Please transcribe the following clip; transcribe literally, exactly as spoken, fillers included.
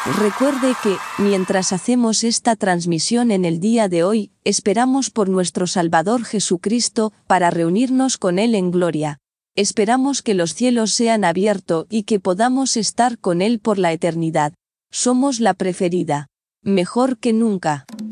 Recuerde que, mientras hacemos esta transmisión en el día de hoy, esperamos por nuestro Salvador Jesucristo para reunirnos con Él en gloria. Esperamos que los cielos sean abiertos y que podamos estar con Él por la eternidad. Somos la preferida. Mejor que nunca.